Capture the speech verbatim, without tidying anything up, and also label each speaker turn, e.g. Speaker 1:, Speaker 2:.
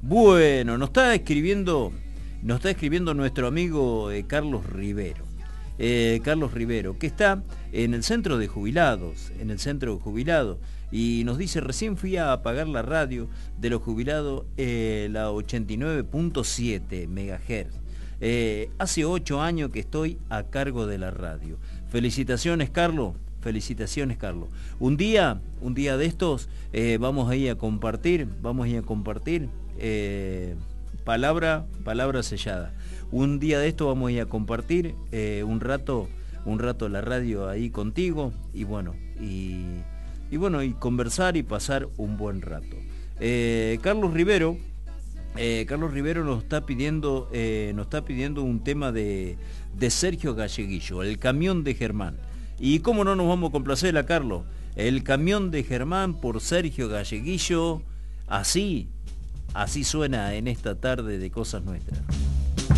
Speaker 1: Bueno, nos está escribiendo, nos está escribiendo nuestro amigo eh, Carlos Rivero. Eh, Carlos Rivero, que está en el centro de jubilados, en el centro de jubilados, y nos dice, recién fui a apagar la radio de los jubilados, eh, la ochenta y nueve punto siete megahertz. Eh, hace ocho años que estoy a cargo de la radio. Felicitaciones, Carlos. Felicitaciones, Carlos. Un día, un día de estos, eh, vamos a ir a compartir, vamos a ir a compartir, eh, palabra, palabra sellada. Un día de esto vamos a ir a compartir eh, un rato, un rato la radio ahí contigo, y bueno, y, y bueno, y conversar y pasar un buen rato. Eh, Carlos Rivero, eh, Carlos Rivero nos está pidiendo, eh, nos está pidiendo un tema de, de Sergio Galleguillo, El camión de Germán. Y cómo no nos vamos a complacer a Carlos, El camión de Germán por Sergio Galleguillo, así, así suena en esta tarde de Cosas Nuestras.